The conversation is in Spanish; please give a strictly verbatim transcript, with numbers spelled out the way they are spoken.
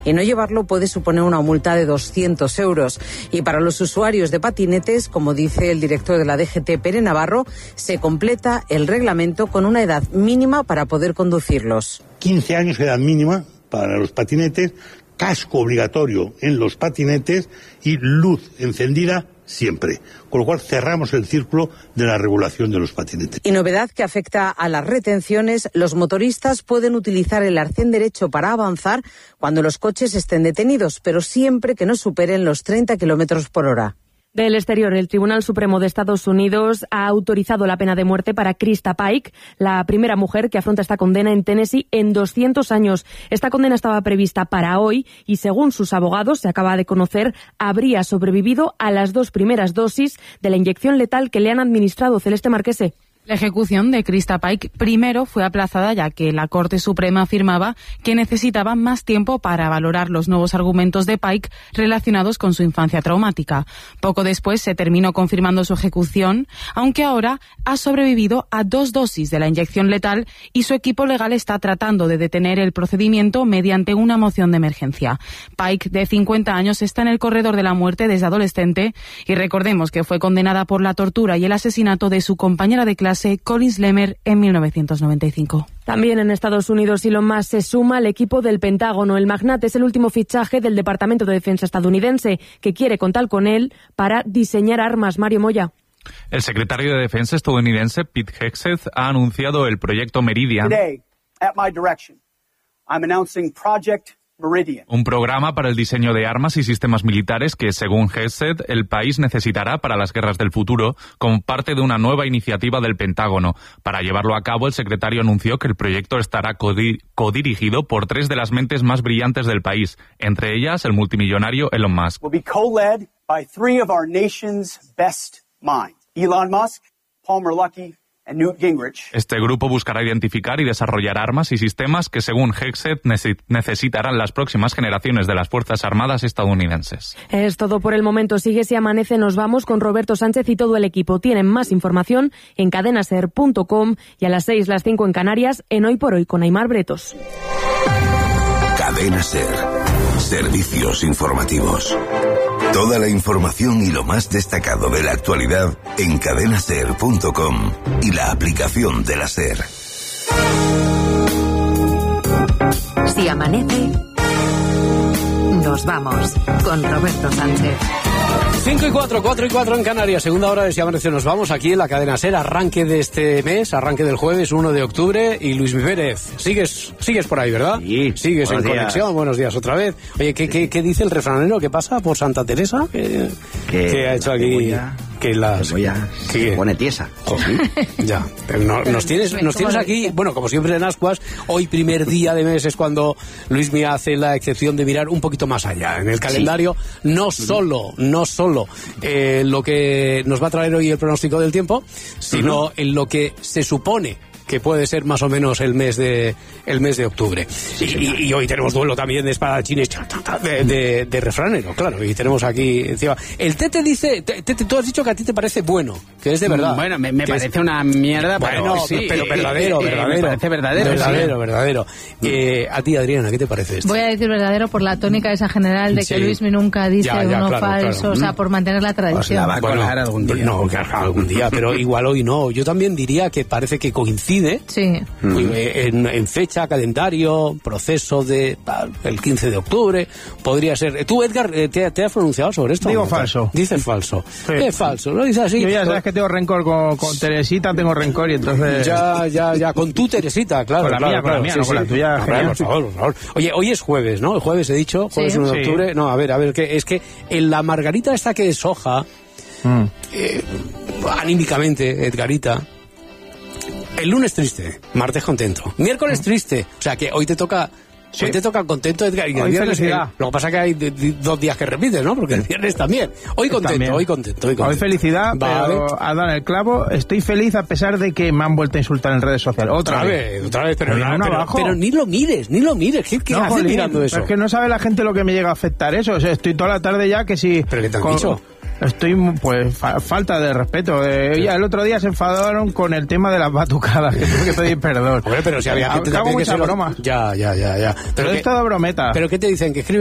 y no llevarlo puede suponer una multa de doscientos euros. Y para los usuarios de patinetes, como dice el director de la D G T, Pere Navarro, se completa el reglamento con una edad mínima para poder conducirlos. quince años, edad mínima para los patinetes, casco obligatorio en los patinetes y luz encendida siempre. Con lo cual cerramos el círculo de la regulación de los patinetes. Y novedad que afecta a las retenciones, los motoristas pueden utilizar el arcén derecho para avanzar cuando los coches estén detenidos, pero siempre que no superen los treinta kilómetros por hora. Del exterior, el Tribunal Supremo de Estados Unidos ha autorizado la pena de muerte para Krista Pike, la primera mujer que afronta esta condena en Tennessee en doscientos años. Esta condena estaba prevista para hoy y, según sus abogados, se acaba de conocer, habría sobrevivido a las dos primeras dosis de la inyección letal que le han administrado. Celeste Marquese. La ejecución de Krista Pike primero fue aplazada ya que la Corte Suprema afirmaba que necesitaba más tiempo para valorar los nuevos argumentos de Pike relacionados con su infancia traumática. Poco después se terminó confirmando su ejecución, aunque ahora ha sobrevivido a dos dosis de la inyección letal y su equipo legal está tratando de detener el procedimiento mediante una moción de emergencia. Pike, de cincuenta años, está en el corredor de la muerte desde adolescente y recordemos que fue condenada por la tortura y el asesinato de su compañera de clase Collins Lemmer en mil novecientos noventa y cinco. También en Estados Unidos, Elon Musk se suma al equipo del Pentágono. El magnate es el último fichaje del Departamento de Defensa estadounidense, que quiere contar con él para diseñar armas. Mario Moya. El secretario de Defensa estadounidense, Pete Hegseth, ha anunciado el proyecto Meridian. Today, at my direction, I'm announcing Project Meridian. Un programa para el diseño de armas y sistemas militares que, según Hegseth, el país necesitará para las guerras del futuro, como parte de una nueva iniciativa del Pentágono. Para llevarlo a cabo, el secretario anunció que el proyecto estará codi- codirigido por tres de las mentes más brillantes del país, entre ellas el multimillonario Elon Musk. Will be co-led by three of our nation's best minds: Elon Musk, Palmer Luckey, and Newt Gingrich. Este grupo buscará identificar y desarrollar armas y sistemas que, según Hegseth, necesitarán las próximas generaciones de las Fuerzas Armadas estadounidenses. Es todo por el momento. Sigue Si Amanece. Nos vamos con Roberto Sánchez y todo el equipo. Tienen más información en cadena ser punto com y a las seis, las cinco en Canarias, en Hoy por Hoy con Aimar Bretos. Cadena Ser. Servicios informativos. Toda la información y lo más destacado de la actualidad en cadena ser punto com y la aplicación de la SER. Si amanece, nos vamos con Roberto Sánchez. cinco y cuatro, cuatro y cuatro en Canarias, segunda hora de Si Amanece. Nos vamos aquí en la cadena SER, arranque de este mes, arranque del jueves uno de octubre. Y Luis Mi Pérez, sigues sigues por ahí, ¿verdad? Sí. Sigues en días. conexión, buenos días otra vez. Oye, ¿qué, qué, qué dice el refranero? ¿Qué pasa por Santa Teresa? ¿Qué, Que qué ha hecho aquí? Que las... Cebolla ¿Qué? se pone tiesa. Ya, pero no, nos tienes, nos tienes aquí, bueno, como siempre en Ascuas, hoy primer día de mes es cuando Luis Mía hace la excepción de mirar un poquito más allá. En el calendario, sí. no solo, no solo eh, lo que nos va a traer hoy el pronóstico del tiempo, sino uh-huh. en lo que se supone que puede ser más o menos el mes de el mes de octubre. Sí, y, y hoy tenemos duelo también de espadachines de, de, de refranero, claro, y tenemos aquí encima. El Tete dice, Tete, tú has dicho que a ti te parece bueno, que es de verdad. Bueno, me, me parece es, una mierda, bueno, pero, sí, pero verdadero, eh, verdadero. Me parece verdadero. Verdadero, sí. verdadero. Eh, a ti, Adriana, ¿qué te parece esto? Voy a decir verdadero por la tónica esa general de que sí. Luismi nunca dice ya, ya, uno claro, falso, claro. o sea, por mantener la tradición. Pues la va a colar bueno, algún día. No, algún día, pero igual hoy no. Yo también diría que parece que coincide. Sí. En, en fecha, calendario, proceso de el quince de octubre, podría ser. ¿Tú, Edgar, te, te has pronunciado sobre esto? Digo falso. Dices falso. Sí. Es falso, lo dices así. Yo ya sabes que tengo rencor con, con Teresita, tengo rencor y entonces... Ya, ya, ya, con tu Teresita, claro. Con la claro, mía, claro, con la mía, sí, no sí. con la tuya. No, claro, por favor, por favor. Oye, hoy es jueves, ¿no? El jueves he dicho, jueves sí. uno de octubre. Sí. No, a ver, a ver, que es que en la margarita esta que es hoja, mm. eh, anímicamente, Edgarita, el lunes triste, martes contento, miércoles triste, o sea que hoy te toca, sí. hoy te toca contento, Edgar, y el hoy viernes felicidad. El, lo que pasa es que hay de, de, dos días que repites, ¿no? Porque el viernes también. Hoy contento, también. hoy contento, hoy contento. Hoy felicidad, vale. Pero a dar el clavo, estoy feliz a pesar de que me han vuelto a insultar en redes sociales. Otra, otra vez, vez, otra vez, pero, pero, no, pero, pero ni lo mires, ni lo mires, ¿qué, qué no, haces mirando eso? Es que no sabe la gente lo que me llega a afectar eso, o sea, estoy toda la tarde ya que si... ¿Pero qué te han con, dicho? Estoy, pues, fa- falta de respeto. Eh, ya el otro día se enfadaron con el tema de las batucadas, que tuve que pedir perdón. Hombre, pero si había gente Hago también que mucha se lo- broma. Ya, ya, ya, ya. Pero es toda brometa. ¿Pero qué te dicen? ¿Que escribe